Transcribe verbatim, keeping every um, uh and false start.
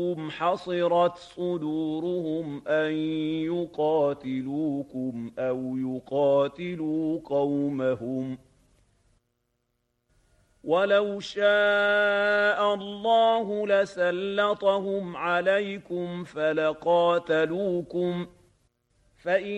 أنهم حصرت صدورهم أن يقاتلوكم أو يقاتلوا قومهم ولو شاء الله لسلطهم عليكم فلقاتلوكم فإن